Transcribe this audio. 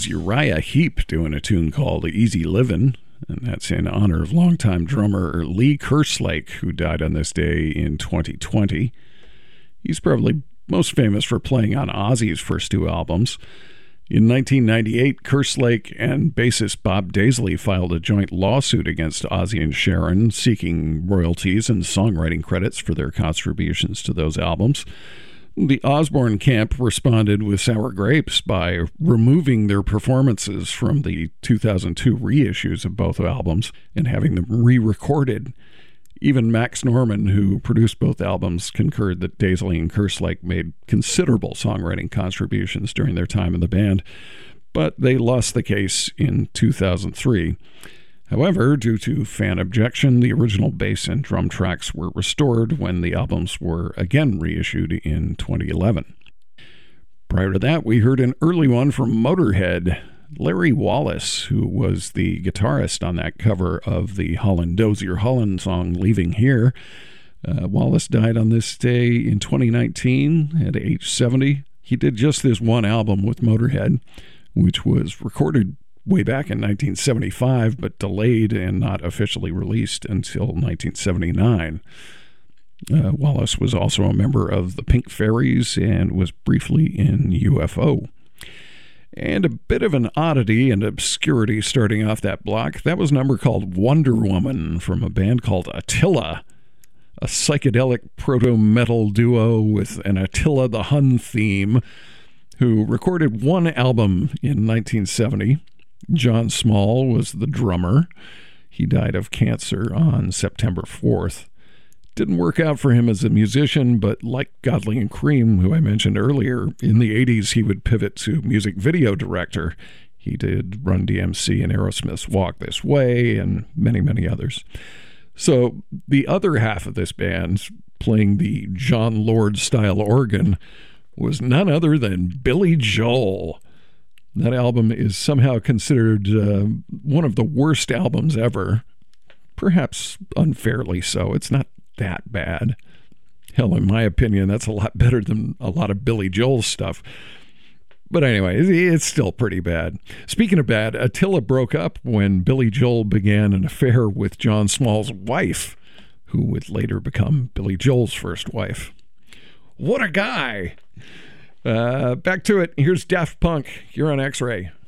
was Uriah Heep doing a tune called Easy Livin', and that's in honor of longtime drummer Lee Kerslake, who died on this day in 2020. He's probably most famous for playing on Ozzy's first two albums. In 1998, Kerslake and bassist Bob Daisley filed a joint lawsuit against Ozzy and Sharon, seeking royalties and songwriting credits for their contributions to those albums. The Osbourne camp responded with sour grapes by removing their performances from the 2002 reissues of both albums and having them re-recorded. Even Max Norman, who produced both albums, concurred that Daisley and Kerslake made considerable songwriting contributions during their time in the band, but they lost the case in 2003. However, due to fan objection, the original bass and drum tracks were restored when the albums were again reissued in 2011. Prior to that, we heard an early one from Motorhead. Larry Wallace, who was the guitarist on that cover of the Holland Dozier Holland song Leaving Here. Wallace died on this day in 2019 at age 70. He did just this one album with Motorhead, which was recorded way back in 1975, but delayed and not officially released until 1979. Wallace was also a member of the Pink Fairies and was briefly in UFO. And a bit of an oddity and obscurity starting off that block. That was a number called Wonder Woman from a band called Attila, a psychedelic proto-metal duo with an Attila the Hun theme, who recorded one album in 1970. John Small was the drummer. He died of cancer on September 4th. Didn't work out for him as a musician, but like Godley and Cream, who I mentioned earlier, in the 80s he would pivot to music video director. He did Run DMC and Aerosmith's Walk This Way and many, many others. So the other half of this band, playing the John Lord-style organ, was none other than Billy Joel. That album is somehow considered one of the worst albums ever. Perhaps unfairly so. It's not that bad. Hell, in my opinion, that's a lot better than a lot of Billy Joel's stuff. But anyway, it's still pretty bad. Speaking of bad, Attila broke up when Billy Joel began an affair with John Small's wife, who would later become Billy Joel's first wife. What a guy! Back to it. Here's Daft Punk. You're on X-Ray.